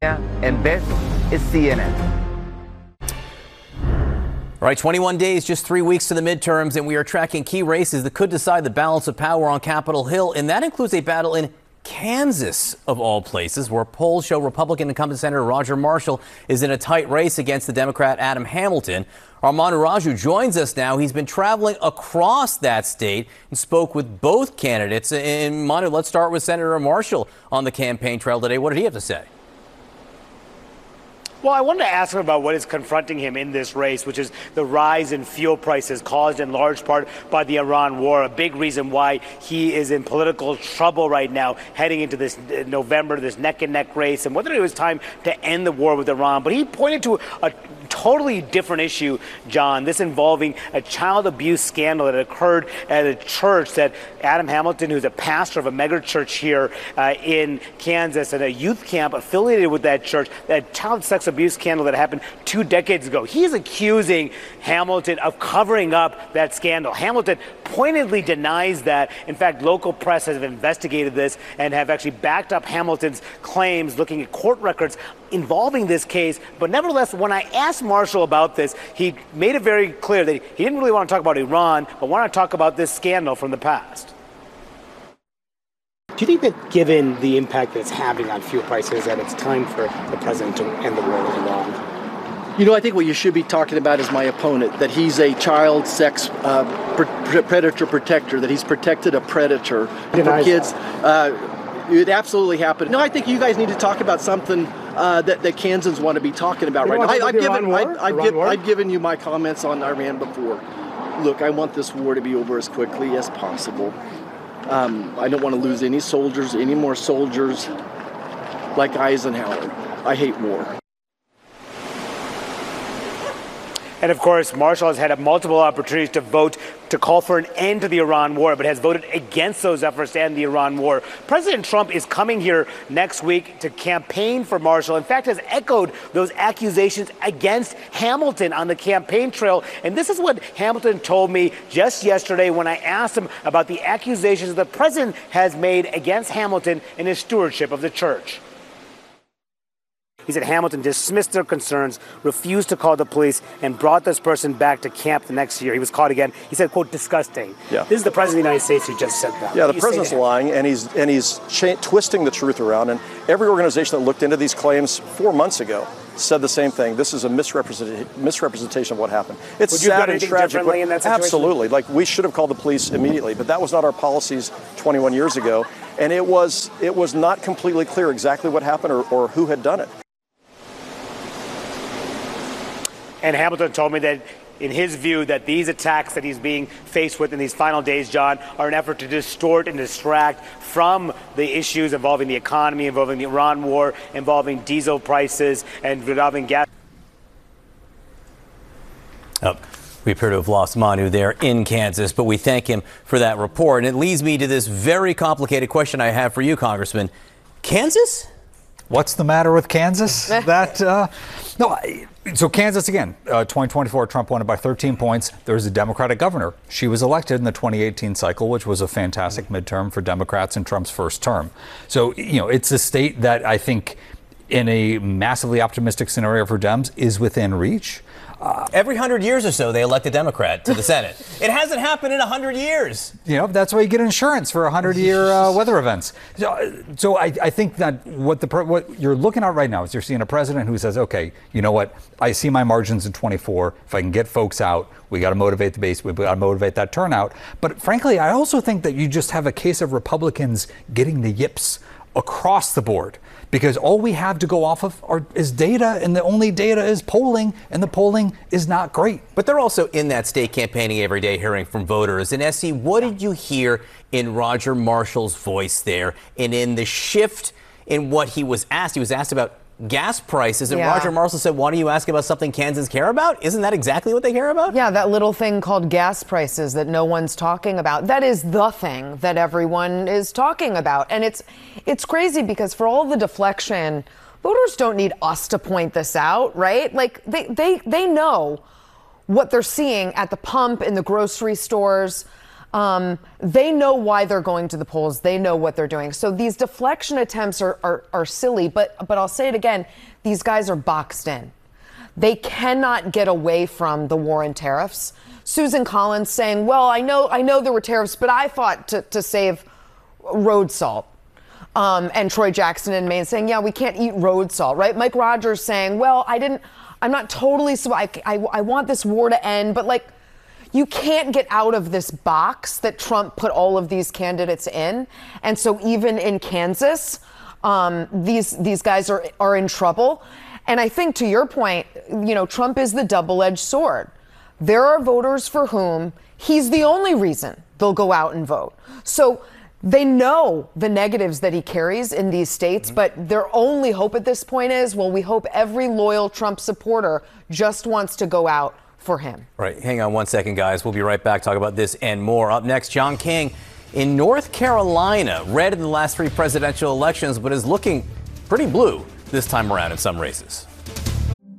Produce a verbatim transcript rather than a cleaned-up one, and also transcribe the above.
And this is C N N. All right, twenty-one days, just three weeks to the midterms, and we are tracking key races that could decide the balance of power on Capitol Hill, and that includes a battle in Kansas, of all places, where polls show Republican incumbent Senator Roger Marshall is in a tight race against the Democrat Adam Hamilton. Our Manu Raju joins us now. He's been traveling across that state and spoke with both candidates. And Manu, let's start with Senator Marshall on the campaign trail today. What did he have to say? Well, I wanted to ask him about what is confronting him in this race, which is the rise in fuel prices caused in large part by the Iran war, a big reason why he is in political trouble right now, heading into this November, this neck-and-neck race, and whether it was time to end the war with Iran. But he pointed to a totally different issue, John, this involving a child abuse scandal that occurred at a church that Adam Hamilton, who's a pastor of a mega church here uh, in Kansas, and a youth camp affiliated with that church, that child sex abuse scandal that happened two decades ago. He's accusing Hamilton of covering up that scandal. Hamilton pointedly denies that. In fact, local press has investigated this and have actually backed up Hamilton's claims, looking at court records involving this case. But nevertheless, when I asked Marshall about this, he made it very clear that he didn't really want to talk about Iran, but wanted to talk about this scandal from the past. Do you think that given the impact that it's having on fuel prices, that it's time for the president to end the war with Iran? You know, I think what you should be talking about is my opponent, that he's a child sex uh, pre- predator protector, that he's protected a predator for kids. Uh, it absolutely happened. No, I think you guys need to talk about something uh, that, that Kansans want to be talking about you right now. I, I've, given, I, I've, give, war? I've given you my comments on Iran before. Look, I want this war to be over as quickly as possible. Um, I don't want to lose any soldiers, any more soldiers like Eisenhower. I hate war. And of course, Marshall has had multiple opportunities to vote to call for an end to the Iran war, but has voted against those efforts to end the Iran war. President Trump is coming here next week to campaign for Marshall. In fact, has echoed those accusations against Hamilton on the campaign trail. And this is what Hamilton told me just yesterday when I asked him about the accusations the president has made against Hamilton in his stewardship of the church. He said Hamilton dismissed their concerns, refused to call the police, and brought this person back to camp the next year. He was caught again. He said, quote, disgusting. Yeah. This is the president of the United States who just said that. Yeah, the president's lying, and he's and he's cha- twisting the truth around. And every organization that looked into these claims four months ago said the same thing. This is a misrepresent- misrepresentation of what happened. It's Would you sad have done and anything tragic. differently in that situation? Absolutely. Like, we should have called the police immediately, but that was not our policies twenty-one years ago. And it was it was not completely clear exactly what happened or, or who had done it. And Hamilton told me that, in his view, that these attacks that he's being faced with in these final days, John, are an effort to distort and distract from the issues involving the economy, involving the Iran war, involving diesel prices, and involving gas. Oh, we appear to have lost Manu there in Kansas, but we thank him for that report. And it leads me to this very complicated question I have for you, Congressman. Kansas? What's the matter with Kansas? that uh, no, I, so Kansas again, uh, twenty twenty-four, Trump won it by thirteen points. There's a Democratic governor. She was elected in the twenty eighteen cycle, which was a fantastic midterm for Democrats in Trump's first term. So, you know, it's a state that I think in a massively optimistic scenario for Dems is within reach. Uh, Every hundred years or so, they elect a Democrat to the Senate. It hasn't happened in a hundred years. You know, that's why you get insurance for a hundred-year uh, weather events. So, so I, I think that what the what you're looking at right now is you're seeing a president who says, okay, you know what? I see my margins in twenty-four. If I can get folks out, we got to motivate the base. We got to motivate that turnout. But frankly, I also think that you just have a case of Republicans getting the yips across the board. Because all we have to go off of are, is data, and the only data is polling, and the polling is not great. But they're also in that state campaigning every day, hearing from voters. And Essie, what did you hear in Roger Marshall's voice there, and in the shift in what he was asked? He was asked about gas prices, and yeah. Roger Marshall said, why don't you ask about something Kansans care about? Isn't that exactly what they care about? Yeah, that little thing called gas prices that no one's talking about. That is the thing that everyone is talking about. And it's it's crazy because for all the deflection, voters don't need us to point this out, right? Like they they they know what they're seeing at the pump, in the grocery stores. Um, they know why they're going to the polls. They know what they're doing. So these deflection attempts are, are, are silly, but, but I'll say it again, these guys are boxed in. They cannot get away from the war and tariffs. Susan Collins saying, well, I know I know there were tariffs, but I fought to, to save road salt. Um, and Troy Jackson in Maine saying, yeah, we can't eat road salt, right? Mike Rogers saying, well, I didn't, I'm not totally, so I, I, I want this war to end, but like, you can't get out of this box that Trump put all of these candidates in. And so even in Kansas, um, these these guys are are in trouble. And I think to your point, you know, Trump is the double-edged sword. There are voters for whom he's the only reason they'll go out and vote. So they know the negatives that he carries in these states, mm-hmm. but their only hope at this point is, well, we hope every loyal Trump supporter just wants to go out for him. Right. Hang on one second, guys. We'll be right back. Talk about this and more. Up next, John King in North Carolina, red in the last three presidential elections, but is looking pretty blue this time around in some races.